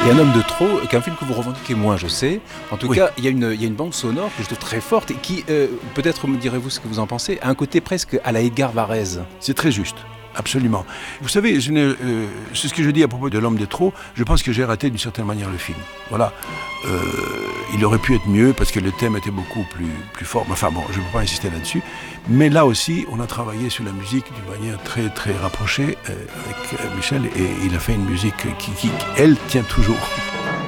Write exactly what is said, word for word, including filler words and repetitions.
Et Un homme de trop, qu'un film que vous revendiquez moins, je sais. En tout Oui. cas, il y, a une, il y a une bande sonore que je trouve très forte et qui, euh, peut-être me direz-vous ce que vous en pensez, a un côté presque à la Edgar Varèse. C'est très juste. Absolument. Vous savez, je ne, euh, c'est ce que je dis à propos de L'homme de trop. Je pense que j'ai raté d'une certaine manière le film. Voilà. Euh, il aurait pu être mieux parce que le thème était beaucoup plus, plus fort. Enfin bon, je ne peux pas insister là-dessus. Mais là aussi, on a travaillé sur la musique d'une manière très très rapprochée euh, avec euh, Michel et il a fait une musique qui, qui, elle, tient toujours.